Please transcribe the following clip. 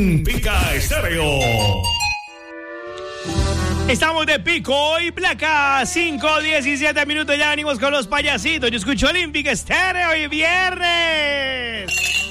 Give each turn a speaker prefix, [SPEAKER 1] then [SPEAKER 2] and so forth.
[SPEAKER 1] Olímpica Estéreo.
[SPEAKER 2] Estamos de pico y placa, 5:17 minutos, ya venimos con los payasitos. Yo escucho Olímpica Estéreo y viernes.